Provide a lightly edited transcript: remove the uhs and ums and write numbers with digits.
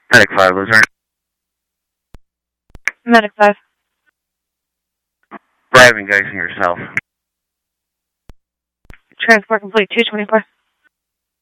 Medic 5, Luzerne. Medic 5. Driving, Geisinger yourself. Transport complete, 224.